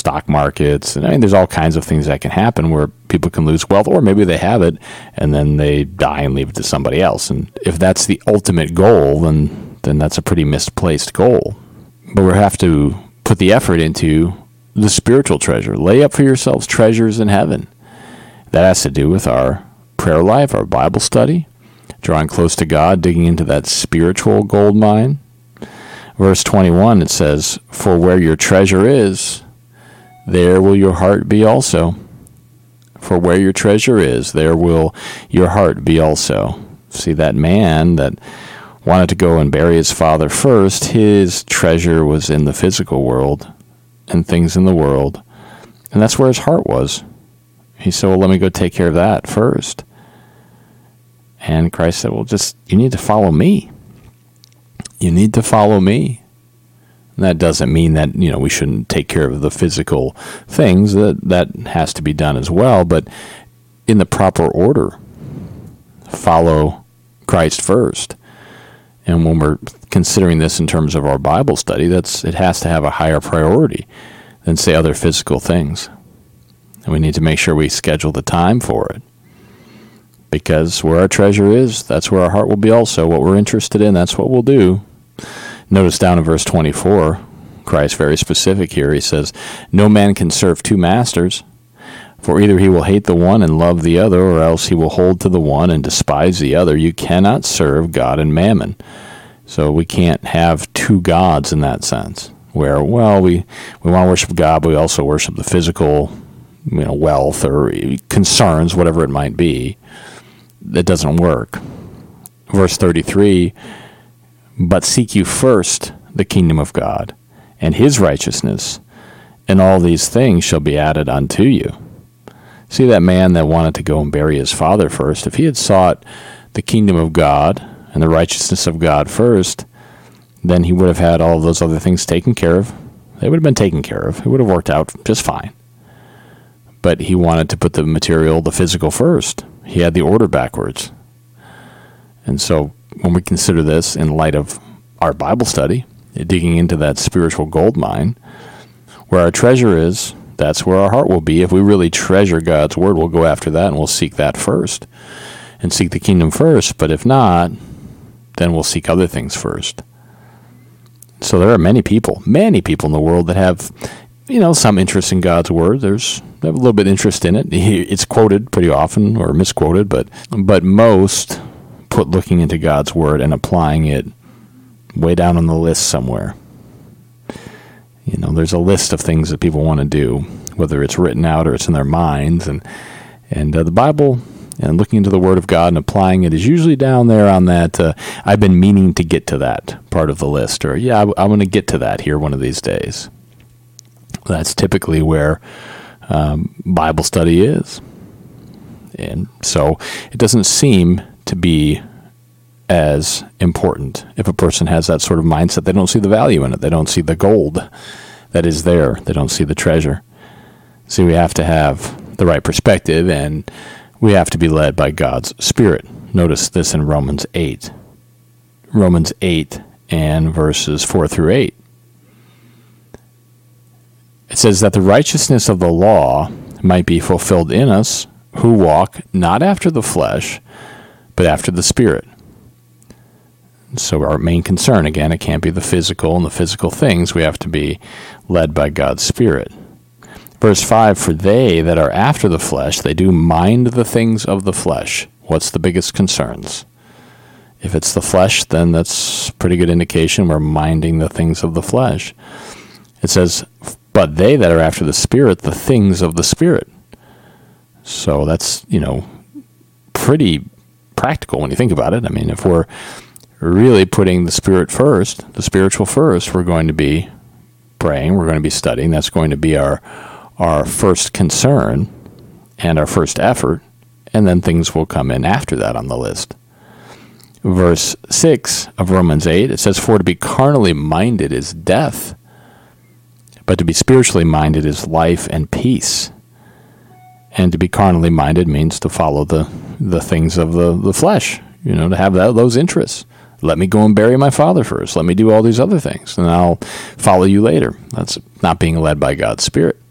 stock markets. And I mean, there's all kinds of things that can happen where people can lose wealth, or maybe they have it and then they die and leave it to somebody else. And if that's the ultimate goal, then that's a pretty misplaced goal. But we have to put the effort into the spiritual treasure. Lay up for yourselves treasures in heaven. That has to do with our prayer life, our Bible study, drawing close to God, digging into that spiritual gold mine. Verse 21, it says, "For where your treasure is, there will your heart be also." For where your treasure is, there will your heart be also. See, that man that wanted to go and bury his father first, his treasure was in the physical world and things in the world. And that's where his heart was. He said, well, let me go take care of that first. And Christ said, well, you need to follow me. You need to follow me. And that doesn't mean that, we shouldn't take care of the physical things. That has to be done as well. But in the proper order, follow Christ first. And when we're considering this in terms of our Bible study, it has to have a higher priority than, say, other physical things. And we need to make sure we schedule the time for it. Because where our treasure is, that's where our heart will be also. What we're interested in, that's what we'll do. Notice down in verse 24, Christ very specific here. He says, "No man can serve two masters, for either he will hate the one and love the other, or else he will hold to the one and despise the other. You cannot serve God and mammon." So we can't have two gods in that sense, where, well, we want to worship God, but we also worship the physical, wealth or concerns, whatever it might be. That doesn't work. Verse 33, "But seek you first the kingdom of God and his righteousness, and all these things shall be added unto you." See, that man that wanted to go and bury his father first, if he had sought the kingdom of God and the righteousness of God first, then he would have had all of those other things taken care of. They would have been taken care of. It would have worked out just fine. But he wanted to put the material, the physical first. He had the order backwards. And so when we consider this in light of our Bible study, digging into that spiritual gold mine, where our treasure is, that's where our heart will be. If we really treasure God's word, we'll go after that and we'll seek that first and seek the kingdom first. But if not, then we'll seek other things first. So there are many people in the world that have, some interest in God's word. They have a little bit of interest in it. It's quoted pretty often or misquoted, but most put looking into God's word and applying it way down on the list somewhere. There's a list of things that people want to do, whether it's written out or it's in their minds, and the Bible and looking into the Word of God and applying it is usually down there on that. I've been meaning to get to that part of the list, or I'm going to get to that here one of these days. That's typically where Bible study is, and so it doesn't seem to be as important if a person has that sort of mindset. They don't see the value in it. They don't see the gold that is there. They don't see the treasure. See, we have to have the right perspective, and we have to be led by God's Spirit. Notice this in Romans 8. Romans 8 and verses 4 through 8. It says that the righteousness of the law might be fulfilled in us who walk not after the flesh, but after the Spirit. So our main concern, again, it can't be the physical and the physical things. We have to be led by God's Spirit. Verse 5, "For they that are after the flesh, they do mind the things of the flesh." What's the biggest concerns? If it's the flesh, then that's a pretty good indication we're minding the things of the flesh. It says, "But they that are after the Spirit, the things of the Spirit." So that's, pretty practical when you think about it. I mean, if we're really putting the Spirit first, the spiritual first, we're going to be praying, we're going to be studying. That's going to be our first concern and our first effort, and then things will come in after that on the list. Verse 6 of Romans 8, it says, "For to be carnally minded is death, but to be spiritually minded is life and peace." And to be carnally minded means to follow the things of the flesh, to have those interests. Let me go and bury my father first. Let me do all these other things, and I'll follow you later. That's not being led by God's Spirit.